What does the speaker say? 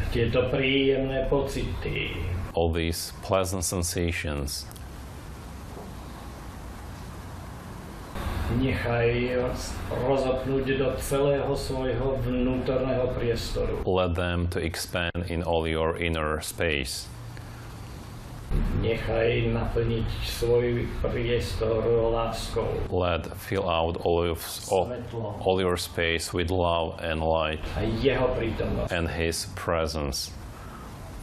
Tieto príjemné pocity. All these pleasant sensations. Nechaj rozopnúť do celého svojho vnútorného priestoru. Let them to expand in all your inner space. Nechaj naplniť svoj priestor láskou. Let fill out all your space with love and light A jeho prítomnosť. and His presence.